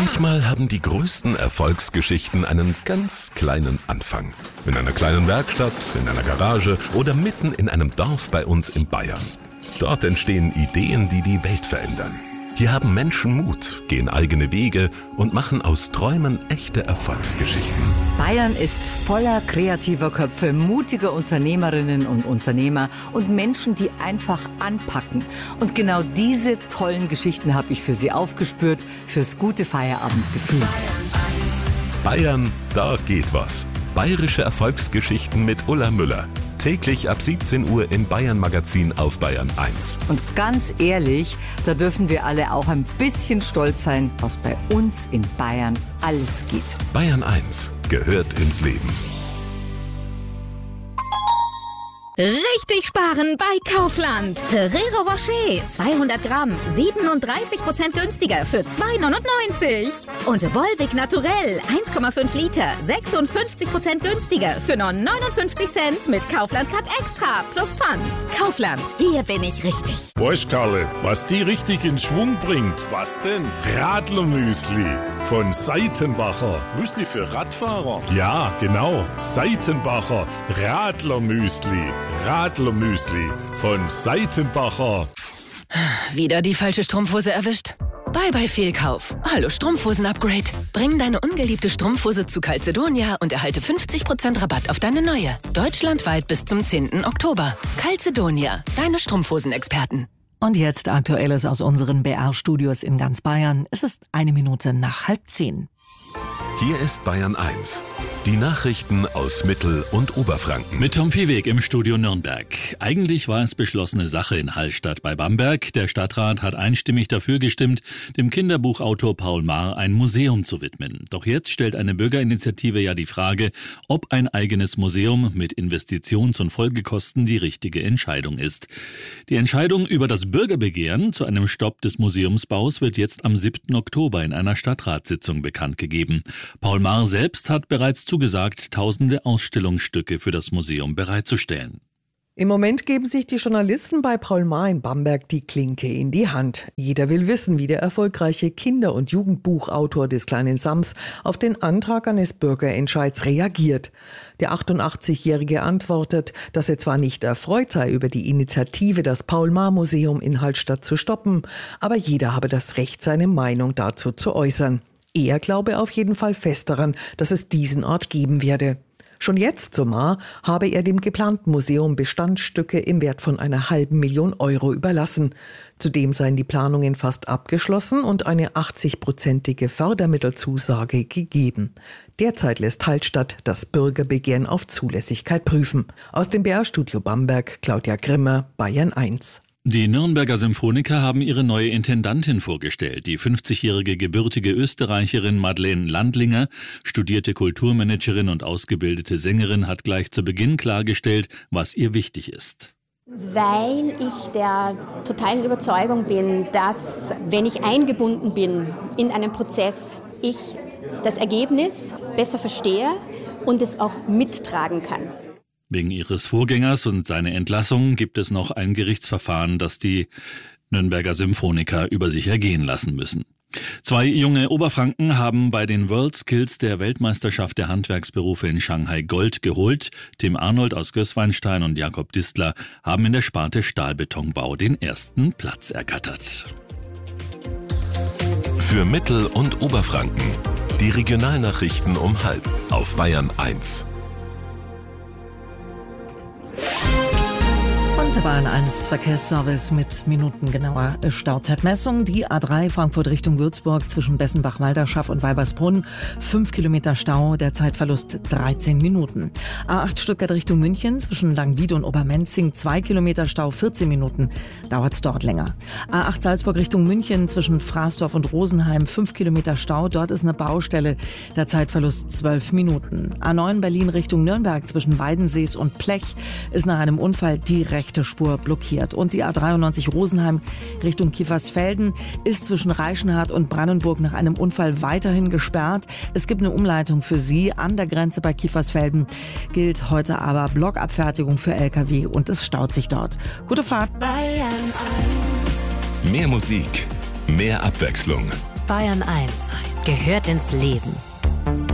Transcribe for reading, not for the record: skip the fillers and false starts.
Manchmal haben die größten Erfolgsgeschichten einen ganz kleinen Anfang. In einer kleinen Werkstatt, in einer Garage oder mitten in einem Dorf bei uns in Bayern. Dort entstehen Ideen, die die Welt verändern. Hier haben Menschen Mut, gehen eigene Wege und machen aus Träumen echte Erfolgsgeschichten. Bayern ist voller kreativer Köpfe, mutiger Unternehmerinnen und Unternehmer und Menschen, die einfach anpacken. Und genau diese tollen Geschichten habe ich für Sie aufgespürt, fürs gute Feierabendgefühl. Bayern, da geht was. Bayerische Erfolgsgeschichten mit Ulla Müller. Täglich ab 17 Uhr im Bayern Magazin auf Bayern 1. Und ganz ehrlich, da dürfen wir alle auch ein bisschen stolz sein, was bei uns in Bayern alles geht. Bayern 1 gehört ins Leben. Richtig sparen bei Kaufland. Ferrero Rocher 200 Gramm 37% günstiger für 2,99. Und Volvic Naturell 1,5 Liter 56% günstiger für nur 59 Cent mit Kaufland Cut Extra plus Pfand. Kaufland, hier bin ich richtig. Weißt Karle, was die richtig in Schwung bringt? Was denn? Radlermüsli von Seitenbacher. Müsli für Radfahrer? Ja, genau. Seitenbacher Radlermüsli. Radlermüsli von Seitenbacher. Wieder die falsche Strumpfhose erwischt? Bye Fehlkauf. Hallo Strumpfhosen-Upgrade. Bring deine ungeliebte Strumpfhose zu Calzedonia und erhalte 50% Rabatt auf deine neue. Deutschlandweit bis zum 10. Oktober. Calzedonia, deine Strumpfhosenexperten. Und jetzt Aktuelles aus unseren BR-Studios in ganz Bayern. Es ist 1 Minute nach 9:30. Hier ist Bayern 1. Die Nachrichten aus Mittel- und Oberfranken. Mit Tom Viehweg im Studio Nürnberg. Eigentlich war es beschlossene Sache in Hallstatt bei Bamberg. Der Stadtrat hat einstimmig dafür gestimmt, dem Kinderbuchautor Paul Maar ein Museum zu widmen. Doch jetzt stellt eine Bürgerinitiative ja die Frage, ob ein eigenes Museum mit Investitions- und Folgekosten die richtige Entscheidung ist. Die Entscheidung über das Bürgerbegehren zu einem Stopp des Museumsbaus wird jetzt am 7. Oktober in einer Stadtratssitzung bekannt gegeben. Paul Maar selbst hat bereits zugesagt, tausende Ausstellungsstücke für das Museum bereitzustellen. Im Moment geben sich die Journalisten bei Paul Maar in Bamberg die Klinke in die Hand. Jeder will wissen, wie der erfolgreiche Kinder- und Jugendbuchautor des kleinen Sams auf den Antrag eines Bürgerentscheids reagiert. Der 88-Jährige antwortet, dass er zwar nicht erfreut sei über die Initiative, das Paul-Maar-Museum in Hallstatt zu stoppen, aber jeder habe das Recht, seine Meinung dazu zu äußern. Er glaube auf jeden Fall fest daran, dass es diesen Ort geben werde. Schon jetzt zum Maar habe er dem geplanten Museum Bestandsstücke im Wert von 500.000 Euro überlassen. Zudem seien die Planungen fast abgeschlossen und eine 80-prozentige Fördermittelzusage gegeben. Derzeit lässt Hallstatt das Bürgerbegehren auf Zulässigkeit prüfen. Aus dem BR-Studio Bamberg, Claudia Grimmer, Bayern 1. Die Nürnberger Symphoniker haben ihre neue Intendantin vorgestellt. Die 50-jährige gebürtige Österreicherin Madeleine Landlinger, studierte Kulturmanagerin und ausgebildete Sängerin, hat gleich zu Beginn klargestellt, was ihr wichtig ist. Weil ich der totalen Überzeugung bin, dass, wenn ich eingebunden bin in einen Prozess, ich das Ergebnis besser verstehe und es auch mittragen kann. Wegen ihres Vorgängers und seiner Entlassung gibt es noch ein Gerichtsverfahren, das die Nürnberger Symphoniker über sich ergehen lassen müssen. 2 junge Oberfranken haben bei den WorldSkills der Weltmeisterschaft der Handwerksberufe in Shanghai Gold geholt. Tim Arnold aus Gößweinstein und Jakob Distler haben in der Sparte Stahlbetonbau den ersten Platz ergattert. Für Mittel- und Oberfranken die Regionalnachrichten um 12:30 auf Bayern 1. Und Bayern 1 Verkehrsservice mit minutengenauer Stauzeitmessung. Die A3 Frankfurt Richtung Würzburg zwischen Bessenbach-Walderschaft und Weibersbrunn. 5 Kilometer Stau, der Zeitverlust 13 Minuten. A8 Stuttgart Richtung München zwischen Langwied und Obermenzing. 2 Kilometer Stau, 14 Minuten. Dauert es dort länger. A8 Salzburg Richtung München zwischen Fraßdorf und Rosenheim. 5 Kilometer Stau, dort ist eine Baustelle. Der Zeitverlust 12 Minuten. A9 Berlin Richtung Nürnberg zwischen Weidensees und Plech ist nach einem Unfall die rechte Spur blockiert. Und die A93 Rosenheim Richtung Kiefersfelden ist zwischen Reichenhard und Brandenburg nach einem Unfall weiterhin gesperrt. Es gibt eine Umleitung für Sie an der Grenze bei Kiefersfelden. Gilt heute aber Blockabfertigung für Lkw und es staut sich dort. Gute Fahrt. Bayern 1. Mehr Musik, mehr Abwechslung. Bayern 1. gehört ins Leben.